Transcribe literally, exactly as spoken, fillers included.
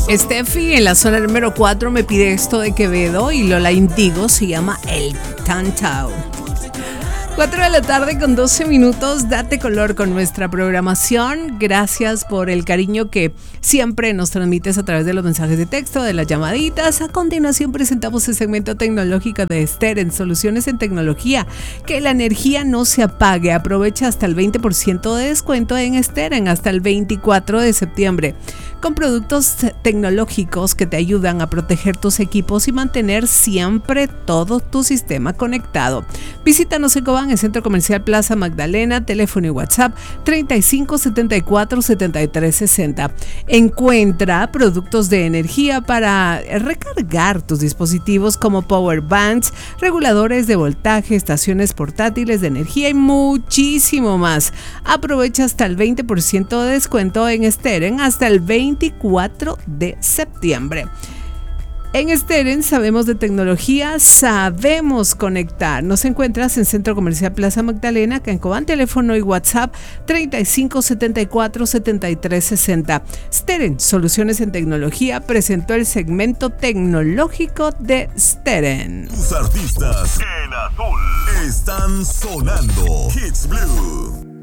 Steffi en la zona número cuatro me pide esto de Quevedo y Lola Indigo, se llama El Tantao. cuatro de la tarde con doce minutos, date color con nuestra programación. Gracias por el cariño que siempre nos transmites a través de los mensajes de texto, de las llamaditas. A continuación presentamos el segmento tecnológico de Steren, soluciones en tecnología. Que la energía no se apague. Aprovecha hasta el veinte por ciento de descuento en Steren hasta el veinticuatro de septiembre. Con productos tecnológicos que te ayudan a proteger tus equipos y mantener siempre todo tu sistema conectado. Visítanos en Cobán, en Centro Comercial Plaza Magdalena, teléfono y WhatsApp treinta y cinco setenta y cuatro setenta y tres sesenta. Encuentra productos de energía para recargar tus dispositivos como power banks, reguladores de voltaje, estaciones portátiles de energía y muchísimo más. Aprovecha hasta el veinte por ciento de descuento en Steren hasta el veinticuatro de septiembre. En Steren sabemos de tecnología, sabemos conectar. Nos encuentras en Centro Comercial Plaza Magdalena, acá en Cobán, teléfono y WhatsApp treinta y cinco setenta y cuatro setenta y tres sesenta. Steren, soluciones en tecnología, presentó el segmento tecnológico de Steren. Tus artistas en azul están sonando. Hits Blue.